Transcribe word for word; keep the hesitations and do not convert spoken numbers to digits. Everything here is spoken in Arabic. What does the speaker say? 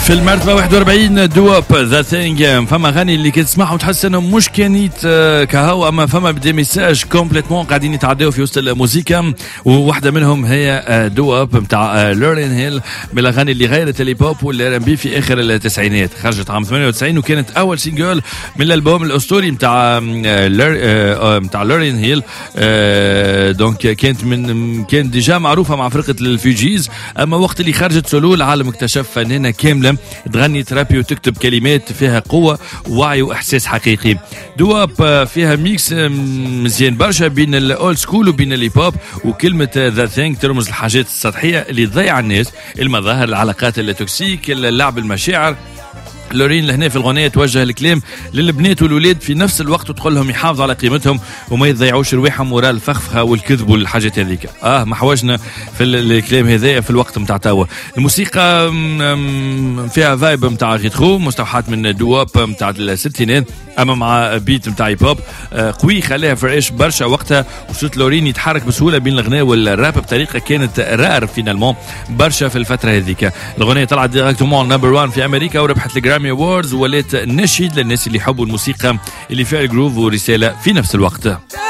في المرتبة واحد وأربعين دواب ذا ثينج. فما غني اللي كتسمعهم وتحس انهم مش كانيت كهو، اما فما بدي ميساج كومبليتمون قاعدين يتعداو في وسط الموسيقى، وواحدة منهم هي دواب نتاع لورين هيل من الاغاني اللي غيرت الهيب والار ام بي في اخر التسعينات. خرجت عام ثمانية وتسعين وكانت اول سينجل من الالبوم الاسطوري نتاع نتاع لورين هيل. دونك كانت من كانت ديجا معروفة مع فرقة الفيجيز، اما وقت اللي خرجت سولو العالم اكتشف فنانة كاملة تغني ترابي وتكتب كلمات فيها قوة ووعي وإحساس حقيقي. دواب فيها ميكس مزيان برشا بين الأولد سكول وبين الهيب هوب، وكلمة ذا ثينك ترمز الحاجات السطحية اللي تضيع الناس، المظاهر، العلاقات التوكسيك، اللعب المشاعر. لورين لهنا في الغنية توجه الكلام للبنات والولاد في نفس الوقت، وتقول لهم يحافظوا على قيمتهم وما يضيعوش رواحهم وراء الفخفخة والكذب والحاجات هذيك. اه ما حوجنا في الكلام هذا في الوقت متاع توا. الموسيقى فيها فايب متاع ريترو مستوحات من دواب متاع الستينات، اما مع بيت متاع هيب هوب قوي خلاها فريش برشا. وقتها وصلت لورين يتحرك بسهوله بين الغناء والراب بطريقه كانت رار فينالمون برشا في الفتره هذيك. الغنية طلعت ديريكتومون نمبر واحد في امريكا وربحت الجرامي أووردز، ولات نشيد للناس اللي يحبوا الموسيقى اللي فيها الجروف ورسالة في نفس الوقت.